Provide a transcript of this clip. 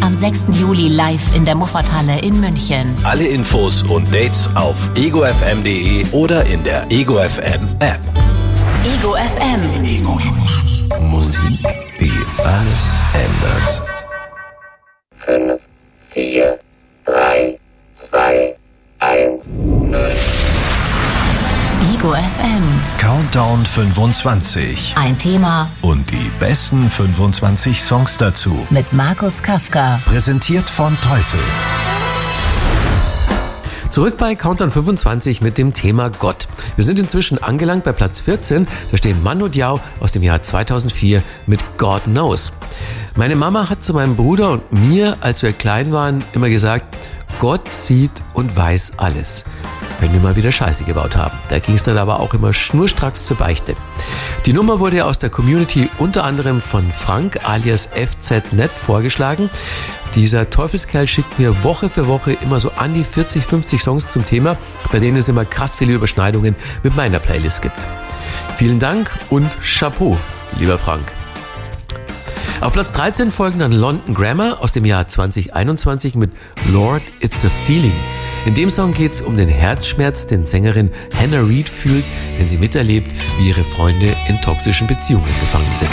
Am 6. Juli live in der Muffathalle in München. Alle Infos und Dates auf egofm.de oder in der Ego FM App. Ego FM. Ego FM. Musik, die alles ändert. 5, 4, 3, 2, 1, 0. Ego FM. Countdown 25. Ein Thema Und die besten 25 Songs dazu. mit Markus Kafka. Präsentiert von Teufel. Zurück bei Countdown 25 mit dem Thema Gott. Wir sind inzwischen angelangt bei Platz 14. Da stehen Manu Diao aus dem Jahr 2004 mit God Knows. Meine Mama hat zu meinem Bruder und mir, als wir klein waren, immer gesagt, Gott sieht und weiß alles. Wenn wir mal wieder Scheiße gebaut haben. Da ging es dann aber auch immer schnurstracks zur Beichte. Die Nummer wurde aus der Community unter anderem von Frank alias FZNet vorgeschlagen. Dieser Teufelskerl schickt mir Woche für Woche immer so an die 40, 50 Songs zum Thema, bei denen es immer krass viele Überschneidungen mit meiner Playlist gibt. Vielen Dank und Chapeau, lieber Frank. Auf Platz 13 folgen dann London Grammar aus dem Jahr 2021 mit Lord, It's a Feeling. In dem Song geht es um den Herzschmerz, den Sängerin Hannah Reid fühlt, wenn sie miterlebt, wie ihre Freunde in toxischen Beziehungen gefangen sind.